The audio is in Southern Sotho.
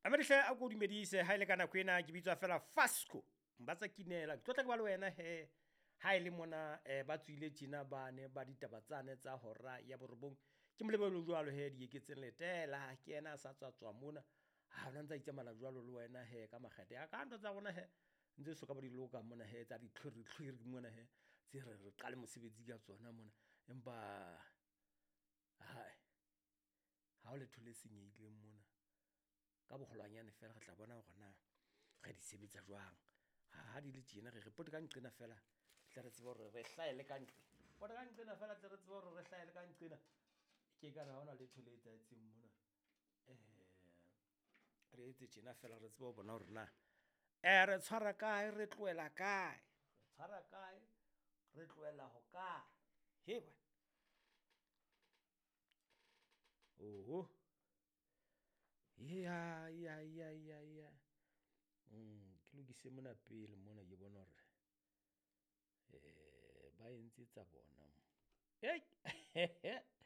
Amerihle a go dumedise ha ile kana kwena ke bitswa fela Fasco mbatsa kinela ke tlotla ke ba le wena he ha ile mona ba tswile tjena bane ba ditabatsane tsa hora ya borobong ke molebelo jwalo he di eketseng letela ke yena a sa tswa mona ha hona ntse itsamala jwalo le wena he ka makgethe ya ka ntwa tsa bona he ntse so ka ba di loka mona he tsa di tlhiri mona he tse re qale mosebetsi ka tsona mona empa ha o le thole senyehileng mona ka bogolwanyane fela re tla bona hore na re di sebetsa jwang ha di le tjena re report ka nqena fela tle re tsebe hore re hlaele ka ntle bona ka nqena fela tle re tsebe hore re hlaele ka nqena ke ka ra hona le thole etsetseng mona re etse tjena fela re tsebe ho bona hore na re tshwara kae re tloela kae re tshwara kae re tloela ho kae he bana oho ya ke lokise mona pele mona ke bona hore ba entse tsa bona